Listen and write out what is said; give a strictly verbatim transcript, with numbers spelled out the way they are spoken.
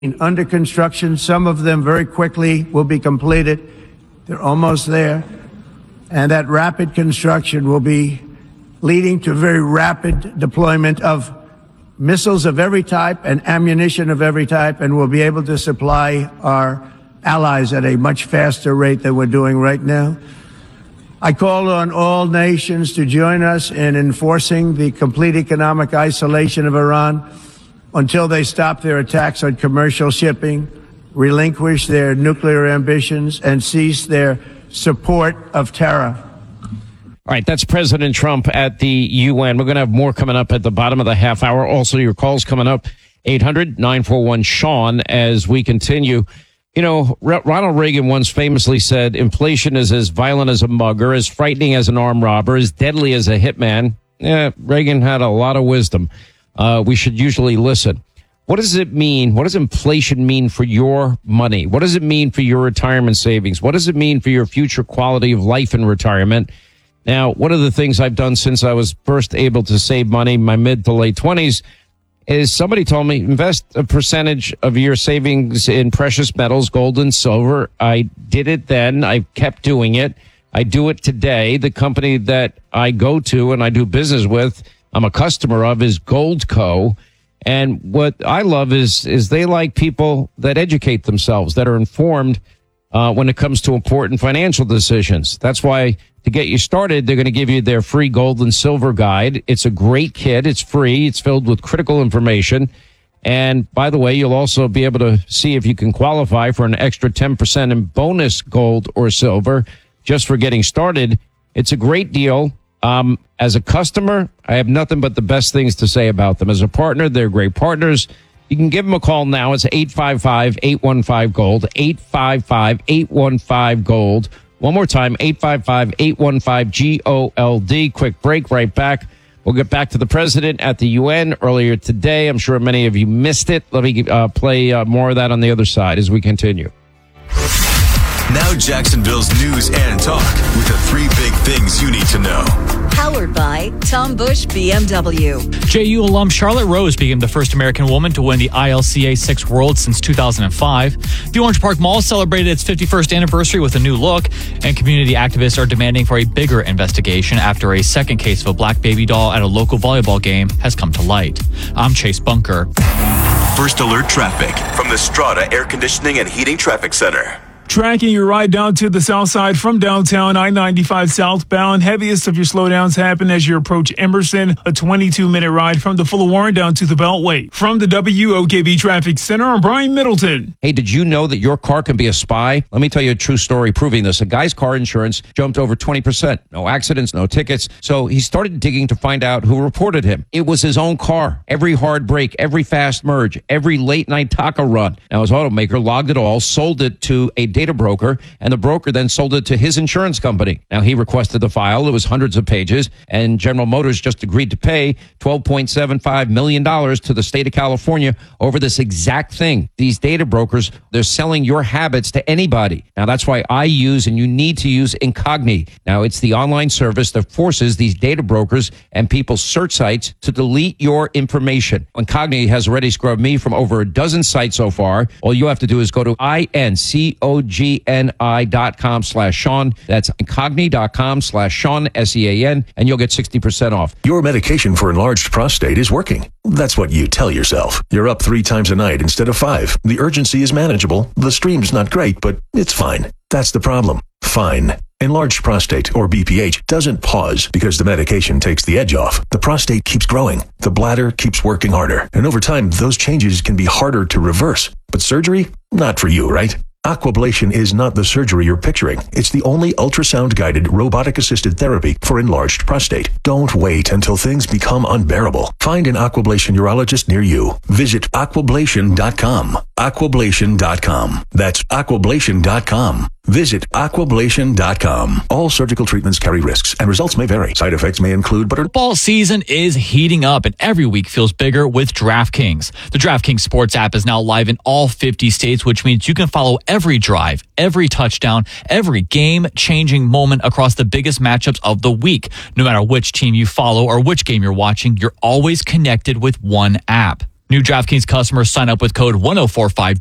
under construction. Some of them very quickly will be completed. They're almost there. And that rapid construction will be leading to very rapid deployment of missiles of every type and ammunition of every type, and we'll be able to supply our allies at a much faster rate than we're doing right now. I call on all nations to join us in enforcing the complete economic isolation of Iran until they stop their attacks on commercial shipping, relinquish their nuclear ambitions, and cease their support of terror. All right, that's President Trump at the U N. We're going to have more coming up at the bottom of the half hour. Also, your calls coming up, eight hundred nine four one Sean, as we continue. You know, Ronald Reagan once famously said, inflation is as violent as a mugger, as frightening as an armed robber, as deadly as a hitman. Yeah, Reagan had a lot of wisdom. Uh, we should usually listen. What does it mean? What does inflation mean for your money? What does it mean for your retirement savings? What does it mean for your future quality of life in retirement? Now, one of the things I've done since I was first able to save money in my mid to late twenties is somebody told me invest a percentage of your savings in precious metals, gold and silver. I did it then. I kept doing it. I do it today. The company that I go to and I do business with, I'm a customer of, is Goldco. And what I love is is they like people that educate themselves, that are informed uh, when it comes to important financial decisions. That's why, to get you started, they're going to give you their free gold and silver guide. It's a great kit. It's free. It's filled with critical information. And by the way, you'll also be able to see if you can qualify for an extra ten percent in bonus gold or silver just for getting started. It's a great deal. Um, as a customer, I have nothing but the best things to say about them. As a partner, they're great partners. You can give them a call now. It's eight five five, eight one five, GOLD, eight five five, eight one five, GOLD. One more time, eight five five, eight one five, G O L D. Quick break, right back. We'll get back to the president at the U N earlier today. I'm sure many of you missed it. Let me uh, play uh, more of that on the other side as we continue. Now Jacksonville's news and talk with the three big things you need to know. Powered by Tom Bush B M W. J U alum Charlotte Rose became the first American woman to win the I L C A six World since two thousand five. The Orange Park Mall celebrated its fifty-first anniversary with a new look, and community activists are demanding for a bigger investigation after a second case of a black baby doll at a local volleyball game has come to light. I'm Chase Bunker. First alert traffic from the Strata Air Conditioning and Heating Traffic Center. Tracking your ride down to the south side from downtown I ninety-five southbound. Heaviest of your slowdowns happen as you approach Emerson, a twenty-two minute ride from the Fuller Warren down to the Beltway. From the W O K V Traffic Center, I'm Brian Middleton. Hey, did you know that your car can be a spy? Let me tell you a true story proving this. A guy's car insurance jumped over twenty percent. No accidents, no tickets. So he started digging to find out who reported him. It was his own car. Every hard break, every fast merge, every late night taco run. Now his automaker logged it all, sold it to a data broker, and the broker then sold it to his insurance company. Now he requested the file. It was hundreds of pages, and General Motors just agreed to pay twelve point seven five million dollars to the state of California over this exact thing. These data brokers, they're selling your habits to anybody. Now that's why I use, and you need to use, Incogni. Now it's the online service that forces these data brokers and people's search sites to delete your information. Incogni has already scrubbed me from over a dozen sites so far. All you have to do is go to I N C O G N I dot com slash Sean. That's incogni dot com slash Sean, S E A N, and you'll get sixty percent off. Your medication for enlarged prostate is working. That's what you tell yourself. You're up three times a night instead of five. The urgency is manageable. The stream's not great, but it's fine. That's the problem. Fine. Enlarged prostate, or B P H, doesn't pause because the medication takes the edge off. The prostate keeps growing. The bladder keeps working harder. And over time, those changes can be harder to reverse. But surgery? Not for you, right? Aquablation is not the surgery you're picturing. It's the only ultrasound-guided, robotic-assisted therapy for enlarged prostate. Don't wait until things become unbearable. Find an Aquablation urologist near you. Visit aquablation dot com. aquablation dot com. That's aquablation dot com. Visit aquablation dot com. All surgical treatments carry risks, and results may vary. Side effects may include, but are... Football season is heating up, and every week feels bigger with DraftKings. The DraftKings Sports app is now live in all fifty states, which means you can follow every drive, every touchdown, every game-changing moment across the biggest matchups of the week. No matter which team you follow or which game you're watching, you're always connected with one app. New DraftKings customers sign up with code one oh four five